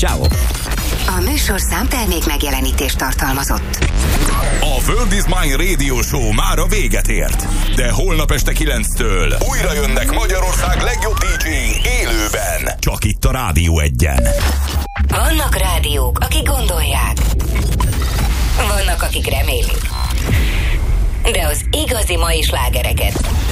Ciao. A műsor számtermék megjelenítést tartalmazott. A World is Mine Radio Show már a véget ért. De holnap este 9-től újra jönnek Magyarország legjobb DJ-i élőben. Csak itt a Rádió Egyen. Vannak rádiók, akik gondolják. Vannak, akik remélik. De az igazi mai slágereket